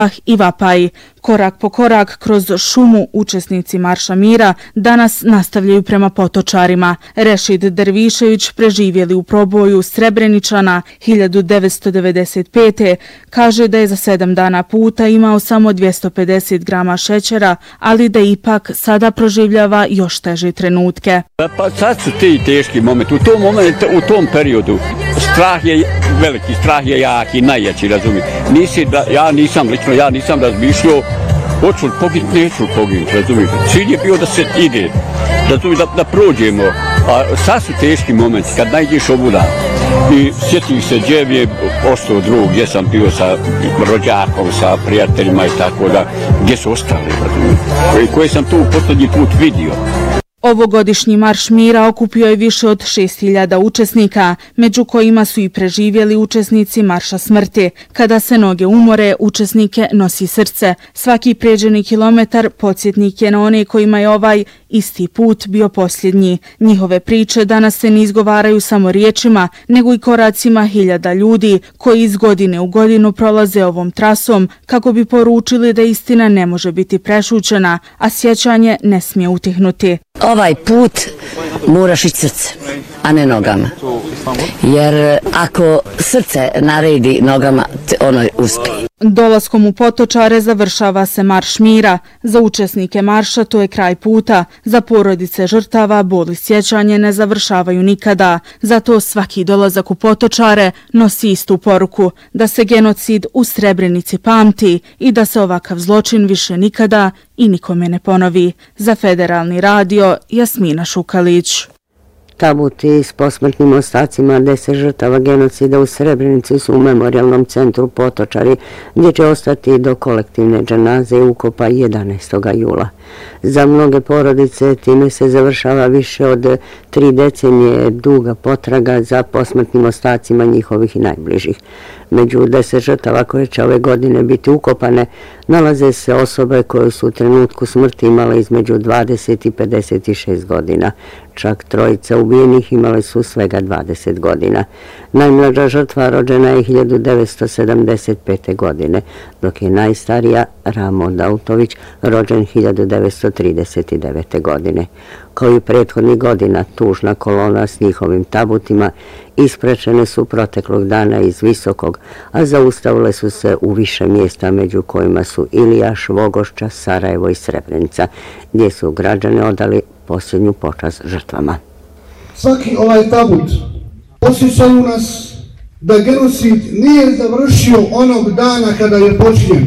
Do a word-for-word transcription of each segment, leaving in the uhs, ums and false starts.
i vapaj. Korak po korak kroz šumu učesnici Marša mira danas nastavljaju prema Potočarima. Rešid Dervišević, preživjeli u proboju Srebreničana hiljadu devetsto devedeset pete. kaže da je za sedam dana puta imao samo dvjesto pedeset grama šećera, ali da ipak sada proživljava još teže trenutke. Pa sad su ti teški momenti. U tom momentu, u tom periodu strah je veliki, strah je jaki, najjači, razumiješ. Nisi, ja nisam, lično ja nisam razmišljao hoću li poginuti, neću li poginuti, razumiješ. Cilj je bio da se ide, razumiješ, da, da prođemo. A sad su teški momenti, kad najđeš ovuda. I sjetim se gdje je ostao drug, gdje sam bio sa rođakom, sa prijateljima i tako da, gdje su ostali, razumiješ, koje sam tu posljednji put vidio. Ovogodišnji Marš mira okupio je više od šest hiljada učesnika, među kojima su i preživjeli učesnici Marša smrti. Kada se noge umore, učesnike nosi srce. Svaki pređeni kilometar podsjetnik je na one kojima je ovaj isti put bio posljednji. Njihove priče danas se ne izgovaraju samo riječima, nego i koracima hiljada ljudi koji iz godine u godinu prolaze ovom trasom kako bi poručili da istina ne može biti prešućena, a sjećanje ne smije utihnuti. Ovaj put moraš ići srce, a ne nogama. Jer ako srce naredi nogama, ono uspije. Dolaskom u Potočare završava se Marš mira. Za učesnike marša to je kraj puta. Za porodice žrtava bol i sjećanje ne završavaju nikada. Zato svaki dolazak u Potočare nosi istu poruku, da se genocid u Srebrenici pamti i da se ovakav zločin više nikada i nikome ne ponovi. Za Federalni radio, Jasmina Šukalić. Tabuti s posmrtnim ostacima deset žrtava genocida u Srebrenici su u memorijalnom centru Potočari, gdje će ostati do kolektivne dženaze i ukopa jedanaestog jula. Za mnoge porodice time se završava više od tri decenije duga potraga za posmrtnim ostacima njihovih i najbližih. Među deset žrtava koje će ove godine biti ukopane nalaze se osobe koje su u trenutku smrti imale između dvadeset i pedeset šest godina. Čak trojica ubijenih imale su svega dvadeset godina. Najmlađa žrtva rođena je hiljadu devetsto sedamdeset pete. godine, dok je najstarija Ramo Dautović rođen hiljadu devetsto trideset devete. godine. Kao i prethodnih godina, tužna kolona s njihovim tabutima ispraćene su proteklog dana iz Visokog, a zaustavile su se u više mjesta, među kojima su Ilijaš, Vogošća, Sarajevo i Srebrenica, gdje su građani odali posljednju počast žrtvama. Svaki ovaj tabut posjećaju nas da genocid nije završio onog dana kada je počinjen.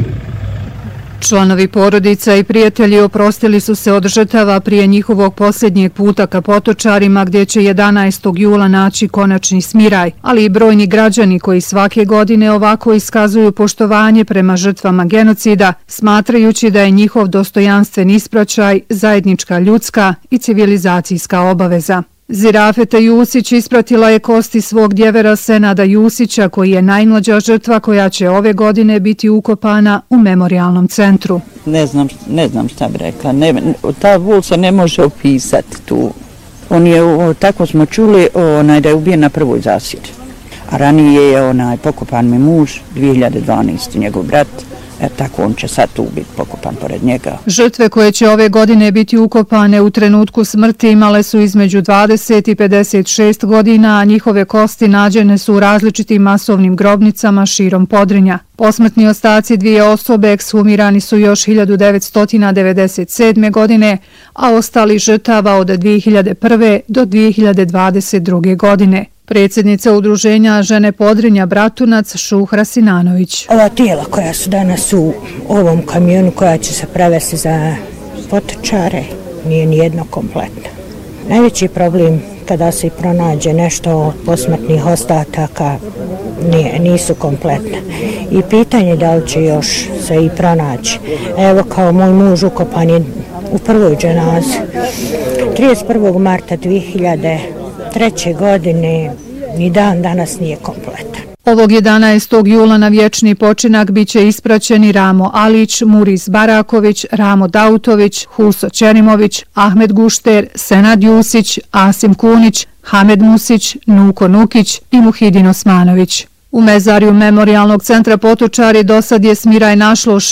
Članovi porodica i prijatelji oprostili su se od žrtava prije njihovog posljednjeg puta ka Potočarima, gdje će jedanaestog jula naći konačni smiraj, ali i brojni građani koji svake godine ovako iskazuju poštovanje prema žrtvama genocida, smatrajući da je njihov dostojanstven ispraćaj zajednička ljudska i civilizacijska obaveza. Zirafeta Jusić ispratila je kosti svog djevera Senada Jusića, koji je najmlađa žrtva koja će ove godine biti ukopana u memorijalnom centru. Ne znam, ne znam šta bi rekla. Ne, ta bol se ne može opisati tu. On je, tako smo čuli, onaj, da je ubijen na prvoj zasjedi. A ranije je onaj pokopan mi muž, dvije hiljade dvanaeste. njegov brat. E tako on će sad tu biti pokopan pored njega. Žrtve koje će ove godine biti ukopane u trenutku smrti imale su između dvadeset i pedeset šest godina, a njihove kosti nađene su u različitim masovnim grobnicama širom Podrinja. Posmrtni ostaci dvije osobe ekshumirani su još hiljadu devetsto devedeset sedme. godine, a ostali žrtava od dvije hiljade prve. do dvije hiljade dvadeset druge. godine. Predsjednica udruženja Žene Podrinja Bratunac Šuhra Sinanović. Ova tijela koja su danas u ovom kamionu koja će se prevesti za Potočare nije nijedno kompletno. Najveći problem kada se pronađe nešto od posmrtnih ostataka nije, nisu kompletne. I pitanje da li će još se i pronaći. Evo kao moj muž ukopan je u prvoj dženazi trideset prvog marta dvije hiljade treće. godine, ni dan danas nije kompletan. Ovog jedanaestog jula na vječni počinak biće ispraćeni Ramo Alić, Muris Baraković, Ramo Dautović, Huso Čerimović, Ahmed Gušter, Senad Jusić, Asim Kunić, Hamed Musić, Nuko Nukić i Muhidin Osmanović. U mezariju memorijalnog centra Potočari dosad je smiraj našlo